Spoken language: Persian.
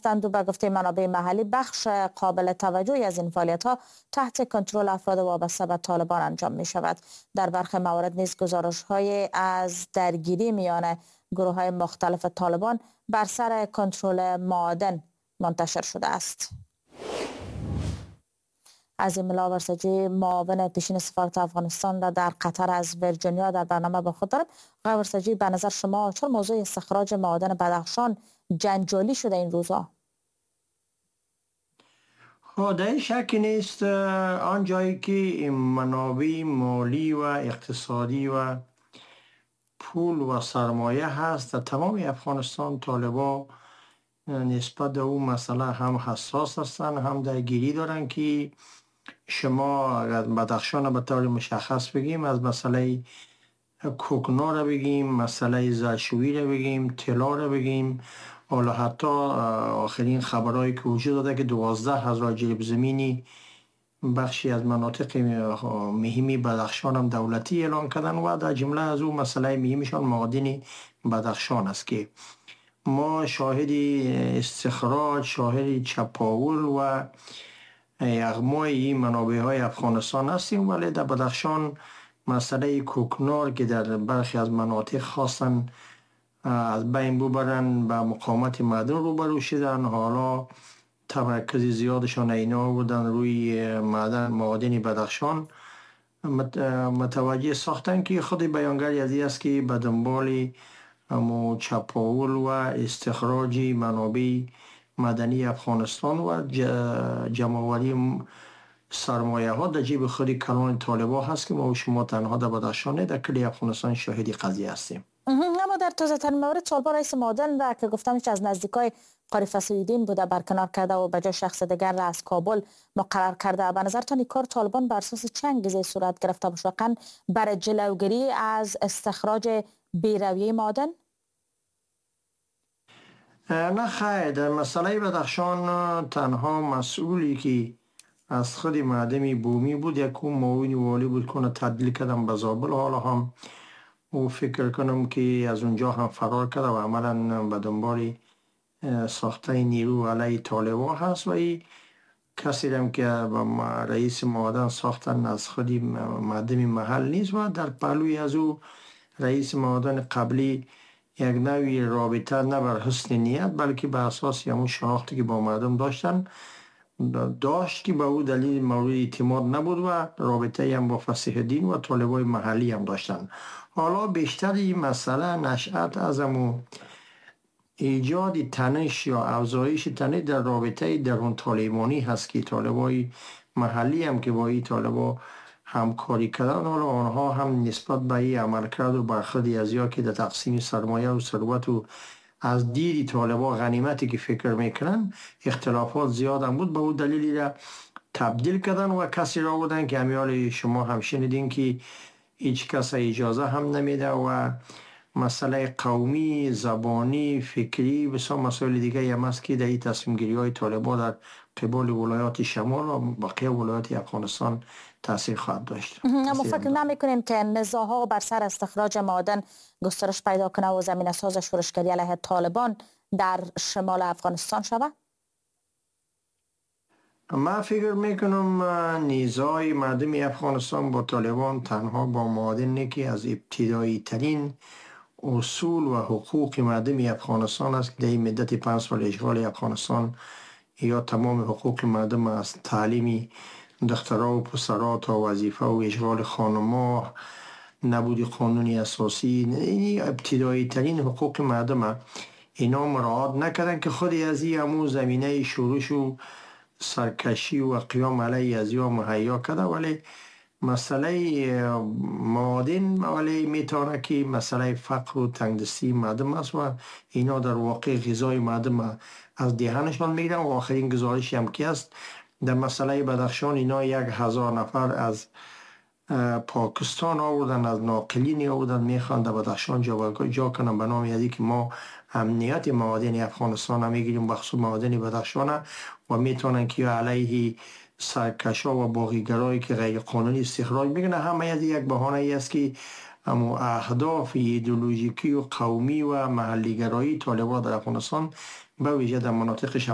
هستند و به گفته منابع محلی بخش قابل توجهی از این فعالیت‌ها تحت کنترل افراد وابسته به طالبان انجام می شود. در برخی موارد نیز گزارش‌های از درگیری میان گروه‌های مختلف طالبان بر سر کنترل معادن منتشر شده است. عظیم الله ورسجی، معاون پیشین سفارت افغانستان را در قطر از ویرجینیا در برنامه با خود دارم. آقای ورسجی، به نظر شما چرا موضوع استخراج معادن بدخشان جنجالی شده این روزها؟ در شکی نیست آن جایی که منابع مالی و اقتصادی و پول و سرمایه هست در تمام افغانستان، طالبا نسبت به اون مسئله هم حساس هستند، هم درگیری دارن که شما اگر بدخشان به طور مشخص بگیم، از مسئله کوکنار را بگیم، مسئله زرشویی را بگیم، طلا را بگیم، حالا حتی آخرین خبرهایی که وجود داده که 12,000 جریب زمینی بخشی از مناطق مهمی بدخشان هم دولتی اعلان کردن و در جمله از اون مسئله مهمشان معادن بدخشان است که ما شاهد استخراج، شاهد چپاول و اغمای این منابع های افغانستان هستیم. ولی در بدخشان مسئله کوکنار که در برخی از مناطق خواستن از بین ببرن، به مقاومت معدن روبرو شدن، حالا تمرکز زیادشان اینا بودن روی معادن بدخشان، متوجه ساختن که خود بیانگری از این است که به دنبال چپاول و استخراج منابع مدنی افغانستان و جمع‌آوری سرمایه ها در جیب خود کلان طالبا هست که ما و شما تنها در بدخشان در کل افغانستان شاهدی قضیه هستیم. اما در تازه ترین مورد طالبان رئیس معادن را که گفتمش از نزدیکای قاری فصیح‌الدین بوده برکنار کرده و به جای شخص دیگر را از کابل مقرر کرده. به نظرتان این کار طالبان بر اساس چه انگیزه صورت گرفته باشه، واقعا برای جلوگیری از استخراج بی‌رویه معادن؟ نه خیر، در مسئله بدخشان تنها مسئولی که از خود معدن بومی بود یک معاون والی بود که تبدیل کردم به زابل. حالا هم او فکر کنم که از اونجا هم فرار کرده و عملا به دنبال ساخته نیرو علیه طالبا هست و این کسی هم که رئیس معادن ساختن از خود معدن محل نیست و در پهلوی از او رئیس معادن قبلی یک نوعی رابطه نه بر حسن نیت بلکه به اساس همون شناختی که با مردم داشت که به او دلیل مورد اعتماد نبود و رابطه هم با فصیح‌الدین و طالبای محلی هم داشتن. حالا بیشتر این مسئله نشأت از همون ایجاد تنش یا افزایش تنش در رابطه درون طالبانی هست که طالبای محلی هم که با این طالبا همکاری کردن، حالا آنها هم نسبت به این عملکرد و برخوردی از یا که در تقسیم سرمایه و ثروت و از دیدی طالبا غنیمتی که فکر میکنن اختلافات زیاد هم بود، به اون دلیلی را تبدیل کردن و کسی را بودن که همیال شما هم شنیدین که هیچ کس اجازه هم نمیده و مسئله قومی، زبانی، فکری بسیار مسائل دیگه هم است که در این تصمیم گیری های طالبان در قبال ولایات شمال و بقیه ولایات افغانستان تاثیر خواهد داشت. اما فکر نمی‌کنین که نزاع‌ها بر سر استخراج معادن گسترش پیدا کنه و زمینه ساز شورشگری علیه طالبان در شمال افغانستان شود؟ من فکر میکنم نزاع مردم افغانستان با طالبان تنها با معادن که از ابتدایی ترین اصول و حقوق مردم افغانستان است که در این مدت 5 سال اشغال افغانستان یا تمام حقوق مردم از تعلیمی دخترها و پسرها تا وظیفه و اشغال خانم‌ها، نبود قانونی اساسی، این ابتدایی ترین حقوق مردم اینا مراعات نکردن که خودی از این همون زمینه شورش و سرکشی و قیام علیه از یا مهیا کرده. ولی مسئله معادن ولی میتونه که مسئله فقر و تنگدستی مردم است و اینا در واقع غذای مردم از دهنشان میگیرن و آخرین گزارشی هم که است در مسئله بدخشان اینا 1,000 نفر از پاکستان آوردن، از ناقلین آوردن، میخوان در بدخشان جا کنن به نام یادی که ما امنیت معادن افغانستان هم میگیریم بخصوص معادن بدخشان و میتونن که علیه سرکشا و باغیگرایی که غیر قانونی استخراج میکنه. همه از یک بهانه ای است که اما اهداف ایدئولوژیکی و قومی و محلی گرایی طالبان در افغانستان به ویژه در مناطق